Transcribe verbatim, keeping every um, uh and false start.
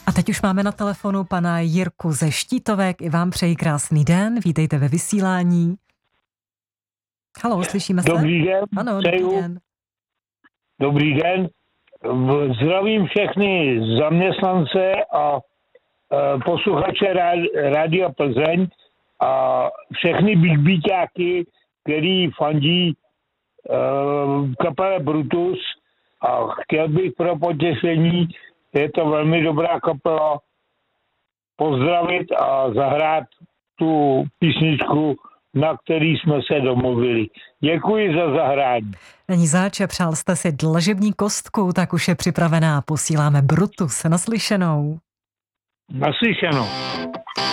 A teď už máme na telefonu pana Jirku ze Štítovek. I vám přeji krásný den. Vítejte ve vysílání. Haló, slyšíme se? Dobrý den. Ano, přeju. dobrý den. Dobrý den. Zdravím všechny zaměstnance a e, posluchače Rádia Plzeň a všechny bigbeatáky, který fandí e, kapele Brutus, a chtěl bych pro potěšení, je to velmi dobrá kapela, pozdravit a zahrát tu písničku, na který jsme se domluvili. Děkuji za zahrání. Není záč, přál jste si dlažební kostku, tak už je připravená. Posíláme Brutus. Naslyšenou. Naslyšenou.